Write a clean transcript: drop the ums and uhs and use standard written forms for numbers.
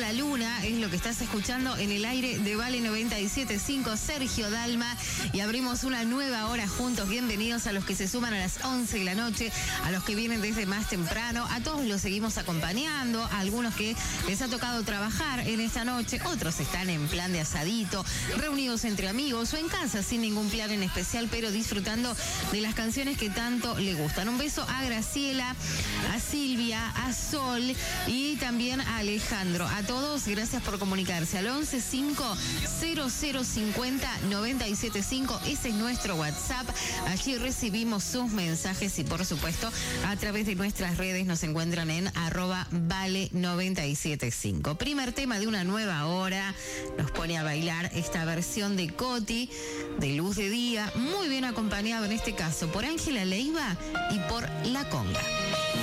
la luna es lo que estás escuchando en el aire de Vale 97.5, Sergio Dalma, y abrimos una nueva hora juntos. Bienvenidos a los que se suman a las 11 de la noche, a los que vienen desde más temprano, a todos los seguimos acompañando, a algunos que les ha tocado trabajar en esta noche, otros están en plan de asadito, reunidos entre amigos o en casa sin ningún plan en especial, pero disfrutando de las canciones que tanto le gustan. Un beso a Graciela, a Silvia, a Sol y también a Alejandro. A todos, gracias por comunicarse al 1150-0050-975. Ese es nuestro WhatsApp. Allí recibimos sus mensajes y, por supuesto, a través de nuestras redes nos encuentran en @vale975. Primer tema de una nueva hora. Nos pone a bailar esta versión de Coti, de Luz de Día, muy bien acompañado en este caso por Ángela Leiva y por La Conga.